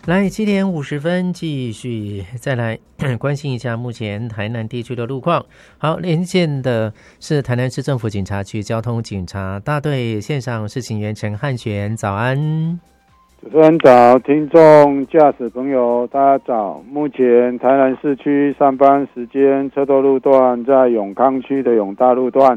来7:50继续再来关心一下目前台南地区的路况。好，连线的是台南市政府警察局交通警察大队线上事情员陈汉全，早安。 主持人早，听众驾驶朋友大家早。目前台南市区上班时间车多路段在永康区的永大路段，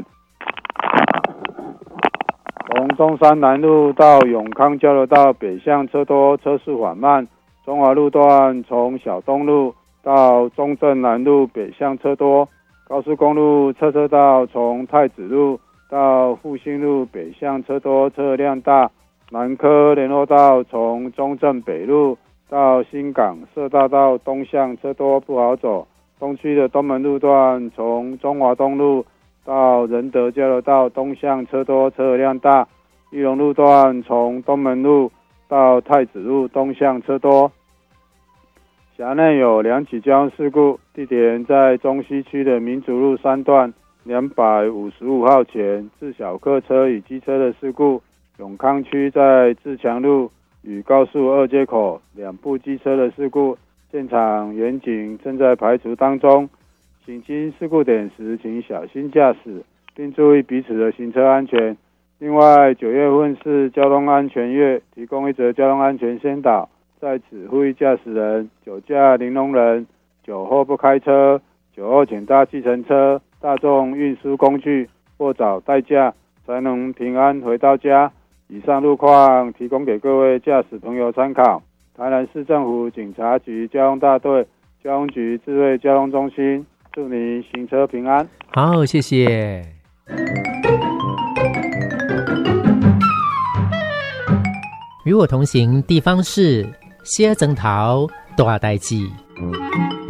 从中山南路到永康交流道北向车多，车速缓慢。中华路段从小东路到中正南路北向车多。高速公路侧车道从太子路到复兴路北向车多，车辆大。南科联络道从中正北路到新港社大道东向车多，不好走。东区的东门路段从中华东路到仁德交流道东向车多，车辆大。裕隆路段从东门路到太子路东向车多。辖内有2起交通事故，地点在中西区的民族路3段255号前，自小客车与机车的事故。永康区在自强路与高速2街口2部机车的事故，现场员警正在排除当中。行经事故点时，请小心驾驶，并注意彼此的行车安全。另外，9月份是交通安全月，提供一则交通安全宣导，在此呼吁驾驶人、酒驾零容忍、酒后不开车、酒后请搭计程车、大众运输工具或找代驾，才能平安回到家。以上路况提供给各位驾驶朋友参考。台南市政府警察局交通大队交通局智慧交通中心，祝你行车平安。 好，谢谢。与我同行地方事，小曾桃大代志。